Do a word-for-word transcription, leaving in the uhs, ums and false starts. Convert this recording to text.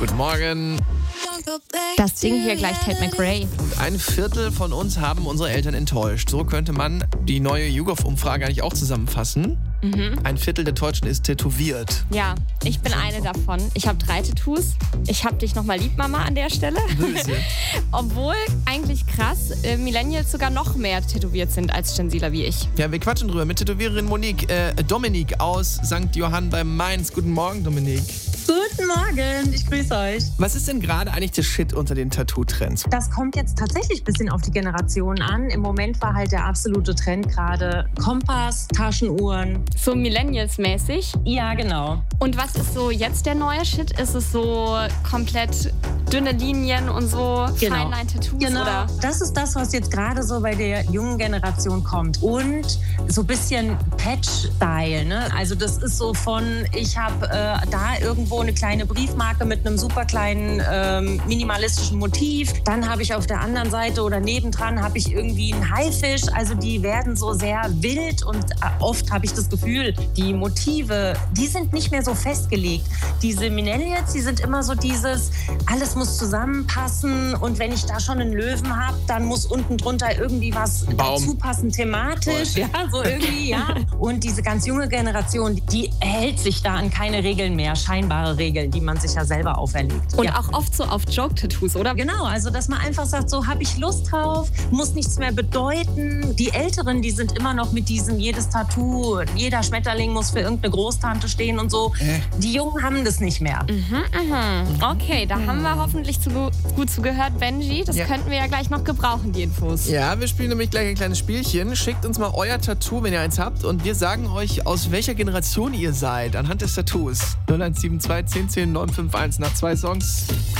Guten Morgen. Das Ding hier gleich Tate McRae. Und ein Viertel von uns haben unsere Eltern enttäuscht. So könnte man die neue YouGov-Umfrage eigentlich auch zusammenfassen. Mhm. Ein Viertel der Deutschen ist tätowiert. Ja, ich bin eine davon. Ich habe drei Tattoos. Ich hab dich nochmal lieb, Mama, an der Stelle. Böse. Obwohl, eigentlich krass, äh, Millennials sogar noch mehr tätowiert sind als Gensiler wie ich. Ja, wir quatschen drüber mit Tätowiererin Monique, äh, Dominik aus Sankt Johann bei Mainz. Guten Morgen, Dominik. Guten Morgen, ich grüße euch. Was ist denn gerade eigentlich der Shit unter den Tattoo-Trends? Das kommt jetzt tatsächlich ein bisschen auf die Generation an. Im Moment war halt der absolute Trend gerade Kompass, Taschenuhren. So Millennials-mäßig. Ja, genau. Und was ist so jetzt der neue Shit? Ist es so komplett dünne Linien und so Genau. Feinline-Tattoos? Genau, Oder? das ist das, was jetzt gerade so bei der jungen Generation kommt. Und so ein bisschen Patch-Style, ne? Also das ist so von, ich habe äh, da irgendwo eine kleine Briefmarke mit einem super kleinen ähm, minimalistischen Motiv. Dann habe ich auf der anderen Seite oder nebendran habe ich irgendwie einen Haifisch. Also die werden so sehr wild und äh, oft habe ich das Gefühl, die Motive, die sind nicht mehr so festgelegt. Diese Millennials, die sind immer so dieses, alles muss zusammenpassen und wenn ich da schon einen Löwen habe, dann muss unten drunter irgendwie was Baum. dazu passen, thematisch. Ja, so irgendwie, ja. Und diese ganz junge Generation, die hält sich da an keine Regeln mehr, scheinbare Regeln, die man sich ja selber auferlegt. Und ja. auch oft so auf Joke-Tattoos, oder? Genau, also dass man einfach sagt, so habe ich Lust drauf, muss nichts mehr bedeuten. Die Älteren, die sind immer noch mit diesem, jedes Tattoo, jeder Schmetterling muss für irgendeine Großtante stehen und so. Äh. Die Jungen haben das nicht mehr. Mhm, mhm. Okay, da haben wir hoffentlich zu, gut zugehört, Benji. Das Ja. könnten wir ja gleich noch gebrauchen, die Infos. Ja, wir spielen nämlich gleich ein kleines Spielchen. Schickt uns mal euer Tattoo, wenn ihr eins habt. Und wir sagen euch, aus welcher Generation ihr seid, anhand des Tattoos. null eins sieben zwei, zehn zehn, neun fünf eins nach zwei Songs.